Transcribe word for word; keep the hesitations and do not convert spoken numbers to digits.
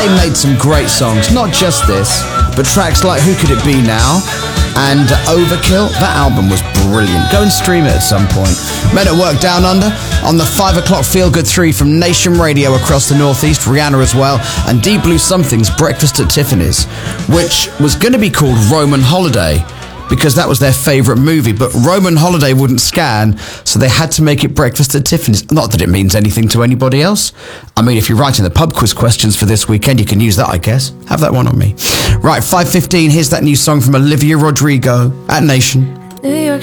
they made some great songs. Not just this, but tracks like Who Could It Be Now and Overkill. That album was brilliant. Go and stream it at some point. Men at Work Down Under on the five o'clock Feel Good three from Nation Radio across the Northeast, Rihanna as well, and Deep Blue Something's Breakfast at Tiffany's, which was going to be called Roman Holiday because that was their favourite movie, but Roman Holiday wouldn't scan, so they had to make it Breakfast at Tiffany's. Not that it means anything to anybody else. I mean, if you're writing the pub quiz questions for this weekend, you can use that, I guess. Have that one on me. Right, five fifteen, here's that new song from Olivia Rodrigo at Nation. New York